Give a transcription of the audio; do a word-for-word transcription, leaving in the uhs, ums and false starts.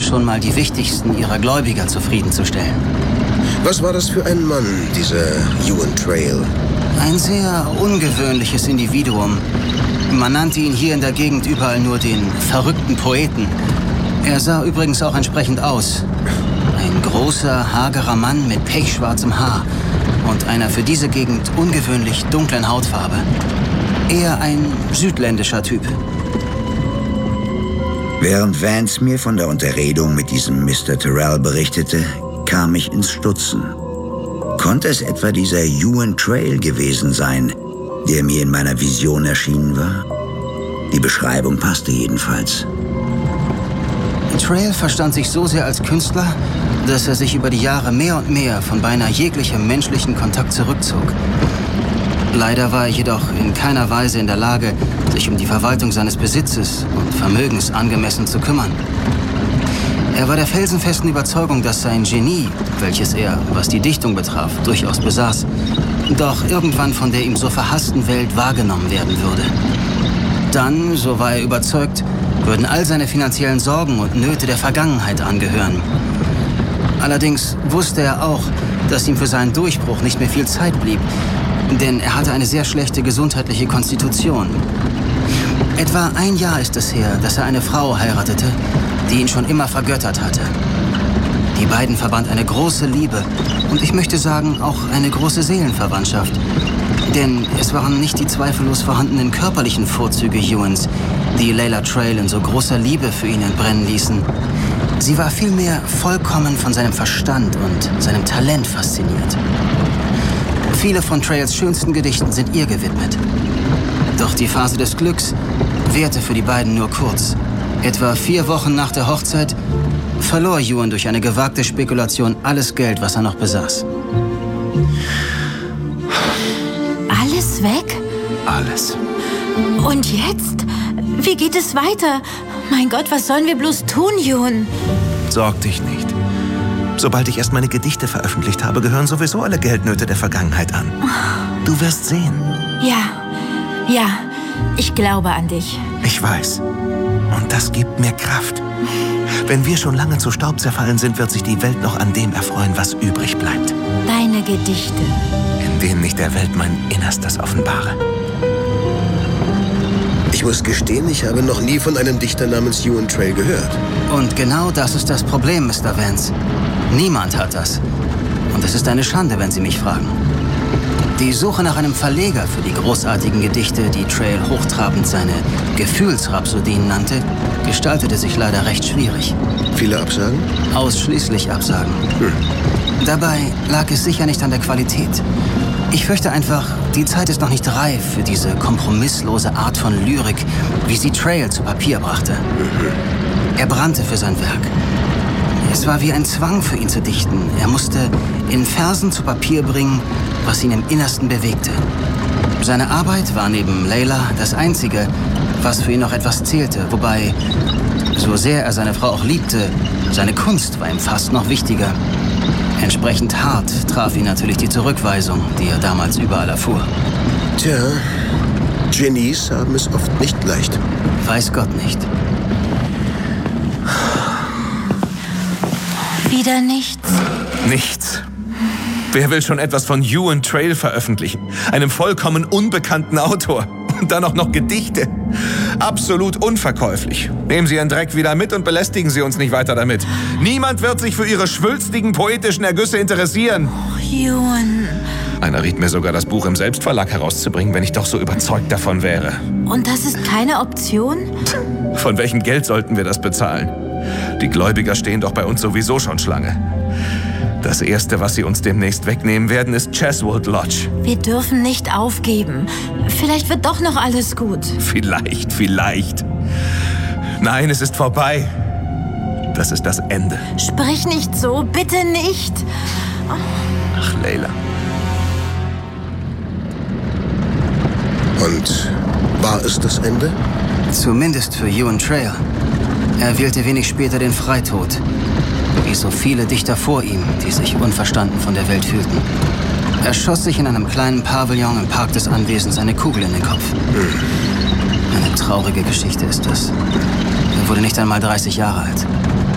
schon mal die wichtigsten ihrer Gläubiger zufriedenzustellen. Was war das für ein Mann, dieser Ewan Trail? Ein sehr ungewöhnliches Individuum. Man nannte ihn hier in der Gegend überall nur den verrückten Poeten. Er sah übrigens auch entsprechend aus. Ein großer, hagerer Mann mit pechschwarzem Haar und einer für diese Gegend ungewöhnlich dunklen Hautfarbe. Eher ein südländischer Typ. Während Vance mir von der Unterredung mit diesem Mister Tyrrell berichtete, kam ich ins Stutzen. Konnte es etwa dieser Ewan Trail gewesen sein, der mir in meiner Vision erschienen war? Die Beschreibung passte jedenfalls. Trail verstand sich so sehr als Künstler, dass er sich über die Jahre mehr und mehr von beinahe jeglichem menschlichen Kontakt zurückzog. Leider war er jedoch in keiner Weise in der Lage, sich um die Verwaltung seines Besitzes und Vermögens angemessen zu kümmern. Er war der felsenfesten Überzeugung, dass sein Genie, welches er, was die Dichtung betraf, durchaus besaß, doch irgendwann von der ihm so verhassten Welt wahrgenommen werden würde. Dann, so war er überzeugt, würden all seine finanziellen Sorgen und Nöte der Vergangenheit angehören. Allerdings wusste er auch, dass ihm für seinen Durchbruch nicht mehr viel Zeit blieb, denn er hatte eine sehr schlechte gesundheitliche Konstitution. Etwa ein Jahr ist es her, dass er eine Frau heiratete, die ihn schon immer vergöttert hatte. Die beiden verband eine große Liebe und ich möchte sagen, auch eine große Seelenverwandtschaft. Denn es waren nicht die zweifellos vorhandenen körperlichen Vorzüge Ewans, die Layla Trail in so großer Liebe für ihn entbrennen ließen. Sie war vielmehr vollkommen von seinem Verstand und seinem Talent fasziniert. Viele von Trails schönsten Gedichten sind ihr gewidmet. Doch die Phase des Glücks währte für die beiden nur kurz. Etwa vier Wochen nach der Hochzeit verlor Ewan durch eine gewagte Spekulation alles Geld, was er noch besaß. Alles weg? Alles. Und jetzt? Wie geht es weiter? Mein Gott, was sollen wir bloß tun, Ewan? Sorg dich nicht. Sobald ich erst meine Gedichte veröffentlicht habe, gehören sowieso alle Geldnöte der Vergangenheit an. Du wirst sehen. Ja, ja, ich glaube an dich. Ich weiß. Und das gibt mir Kraft. Wenn wir schon lange zu Staub zerfallen sind, wird sich die Welt noch an dem erfreuen, was übrig bleibt. Deine Gedichte. In denen ich der Welt mein Innerstes offenbare. Ich muss gestehen, ich habe noch nie von einem Dichter namens Ewan Trail gehört. Und genau das ist das Problem, Mister Vance. Niemand hat das. Und es ist eine Schande, wenn Sie mich fragen. Die Suche nach einem Verleger für die großartigen Gedichte, die Trail hochtrabend seine Gefühlsrhapsodien nannte, gestaltete sich leider recht schwierig. Viele Absagen? Ausschließlich Absagen. Hm. Dabei lag es sicher nicht an der Qualität. Ich fürchte einfach, die Zeit ist noch nicht reif für diese kompromisslose Art von Lyrik, wie sie Trail zu Papier brachte. Er brannte für sein Werk. Es war wie ein Zwang für ihn zu dichten. Er musste in Versen zu Papier bringen, was ihn im Innersten bewegte. Seine Arbeit war neben Layla das Einzige, was für ihn noch etwas zählte. Wobei, so sehr er seine Frau auch liebte, seine Kunst war ihm fast noch wichtiger. Entsprechend hart traf ihn natürlich die Zurückweisung, die er damals überall erfuhr. Tja, Genies haben es oft nicht leicht. Weiß Gott nicht. Wieder nichts? Nichts. Wer will schon etwas von Ewan Trail veröffentlichen? Einem vollkommen unbekannten Autor. Und dann auch noch Gedichte. Absolut unverkäuflich. Nehmen Sie Ihren Dreck wieder mit und belästigen Sie uns nicht weiter damit. Niemand wird sich für Ihre schwülstigen poetischen Ergüsse interessieren. Oh, Ewan. Einer riet mir sogar, das Buch im Selbstverlag herauszubringen, wenn ich doch so überzeugt davon wäre. Und das ist keine Option? Von welchem Geld sollten wir das bezahlen? Die Gläubiger stehen doch bei uns sowieso schon Schlange. Das Erste, was sie uns demnächst wegnehmen werden, ist Cheswold Lodge. Wir dürfen nicht aufgeben. Vielleicht wird doch noch alles gut. Vielleicht, vielleicht. Nein, es ist vorbei. Das ist das Ende. Sprich nicht so, bitte nicht. Ach, Layla. Und war es das Ende? Zumindest für Ewan Trail. Er wählte wenig später den Freitod. Wie so viele Dichter vor ihm, die sich unverstanden von der Welt fühlten. Er schoss sich in einem kleinen Pavillon im Park des Anwesens eine Kugel in den Kopf. Eine traurige Geschichte ist das. Er wurde nicht einmal dreißig Jahre alt.